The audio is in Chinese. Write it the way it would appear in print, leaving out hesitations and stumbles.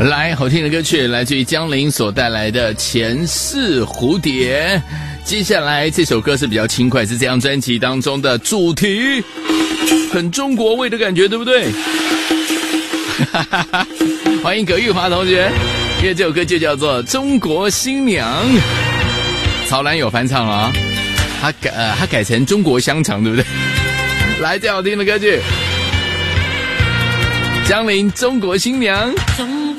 来，好听的歌曲来自于江林所带来的《前世蝴蝶》。接下来这首歌是比较轻快，是这张专辑当中的主题，很中国味的感觉，对不对？欢迎葛玉华同学，因为这首歌就叫做《中国新娘》，曹兰有翻唱了啊，他改成中国香肠，对不对？来，最好听的歌曲，江林《中国新娘》。